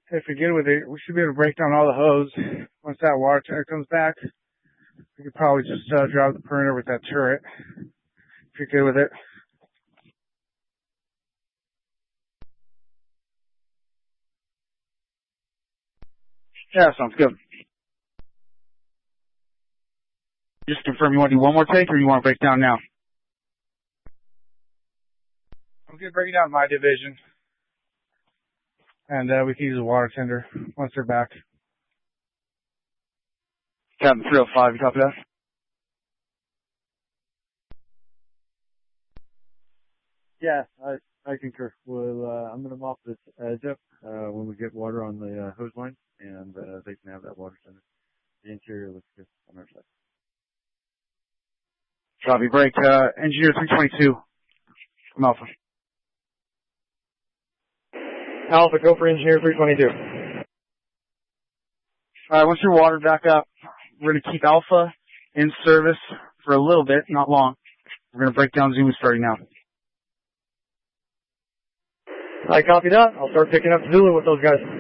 If we get with it, we should be able to break down all the hose. Once that water tank comes back, we could probably just drive the perimeter with that turret. If you're good with it. Yeah, sounds good. Just confirm, you want to do one more take or you want to break down now? I'm going to break it down my division. And we can use a water tender once they're back. Captain 305, you copy that? Yeah, I concur. I'm going to mop this edge up when we get water on the hose line, and they can have that water tender. The interior looks good on our side. Copy, break. Engineer 322 from Alpha. Alpha, go for Engineer 322. Alright, once you're watered back up, we're going to keep Alpha in service for a little bit, not long. We're going to break down Zulu starting now. I copy that. I'll start picking up Zulu with those guys.